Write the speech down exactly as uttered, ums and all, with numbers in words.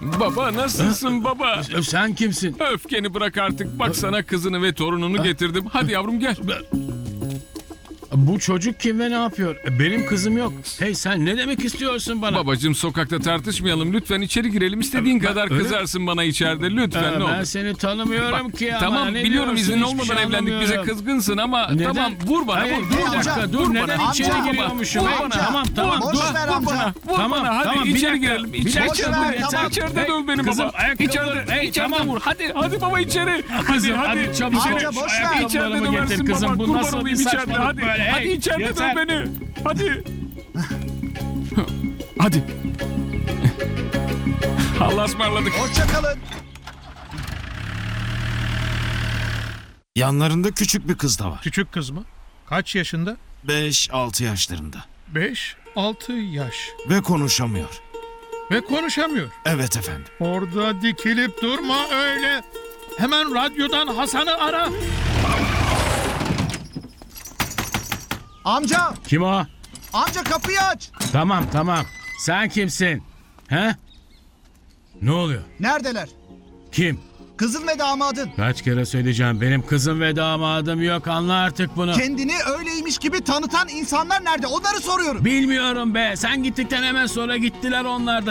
Baba nasılsın baba? Sen kimsin? Öfkeni bırak artık. Bak sana kızını ve torununu getirdim. Hadi yavrum gel. Bu çocuk kim ve ne yapıyor? Benim kızım yok. Hey sen ne demek istiyorsun bana? Babacığım sokakta tartışmayalım. Lütfen içeri girelim. İstediğin Ben- kadar öyle- kızarsın bana içeride. Lütfen Ee, ne ben olur. seni tanımıyorum Bak, ki ama tamam ne biliyorum diyorsun? iznin Hiçbir olmadan şey evlendik. Bize anlamıyorum. kızgınsın ama Neden? tamam vur bana. Hayır, vur, bir vur dakika bana, dur vur neden bana. içeri Amca, giriyormuşum? Vur Hey, bana. tamam tamam Boş dur. ver Vur amca. bana. Vur Tamam, bana. Hadi tamam, bir içeri dakika. girelim. Bir İçeri dakika, içeride, dur, tamam. içeride Hey, döv beni kızım, baba. ayakkabıları- İçeride, hey, içeride tamam. vur. Hadi, hadi baba içeri. Hadi, Kızım, hadi. hadi çabuk İçeri- Amca, boş ver. İçeride Ayakkabılarımı döversin getir kızım. baba. Bu Kurban nasıl bir olayım içeride. saçmalık Hadi, böyle? hadi Hey, içeride yeter. döv beni. Hadi. Hadi. Allah'a ısmarladık. Hoşçakalın. Yanlarında küçük bir kız da var. Küçük kız mı? Kaç yaşında? beş altı yaşlarında. beş altı yaş. Ve konuşamıyor. Ve konuşamıyor. Evet efendim. Orada dikilip durma öyle. Hemen radyodan Hasan'ı ara. Amca, Kim o? amca kapıyı aç. Tamam tamam. Sen kimsin? He? Ne oluyor? Neredeler? Kim? Kızın ve damadın. Kaç kere söyleyeceğim benim kızım ve damadım yok anla artık bunu. Kendini öyleymiş gibi tanıtan insanlar nerede? Onları soruyorum. Bilmiyorum be sen gittikten hemen sonra gittiler onlar da.